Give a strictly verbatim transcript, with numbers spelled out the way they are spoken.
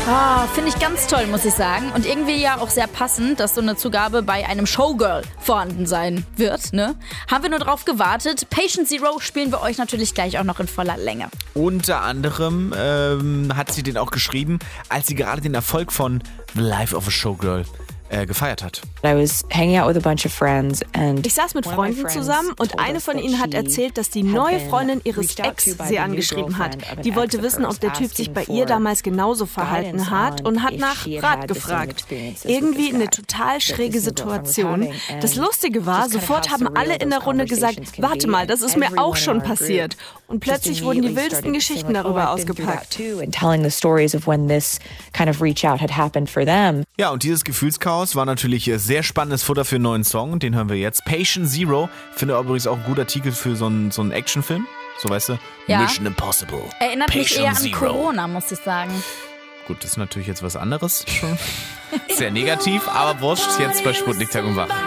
Ah, finde ich ganz toll, muss ich sagen. Und irgendwie ja auch sehr passend, dass so eine Zugabe bei einem Showgirl vorhanden sein wird, ne? Haben wir nur drauf gewartet. Patient Zero spielen wir euch natürlich gleich auch noch in voller Länge. Unter anderem ähm, hat sie den auch geschrieben, als sie gerade den Erfolg von The Life of a Showgirl äh, gefeiert hat. I was hanging out with a bunch of friends and Ich saß mit Freunden zusammen und eine von ihnen hat erzählt, dass die neue Freundin ihres Ex sie angeschrieben hat. Die wollte wissen, ob der Typ sich bei ihr damals genauso verhalten hat und hat nach Rat gefragt. Irgendwie eine total schräge Situation. Das Lustige war, sofort haben alle in der Runde gesagt, warte mal, das ist mir auch schon passiert. Und plötzlich wurden die wildesten Geschichten darüber ausgepackt. Ja, und dieses Gefühlschaos war natürlich sehr spannendes Futter für einen neuen Song. Den hören wir jetzt. Patient Zero. Finde übrigens auch ein guter Titel für so einen, so einen Actionfilm. So, weißt du? Ja. Mission Impossible. Erinnert mich Patient eher an Zero. Corona, muss ich sagen. Gut, das ist natürlich jetzt was anderes. Sehr negativ, aber wurscht. Jetzt bei Sputnik Tag und Wach.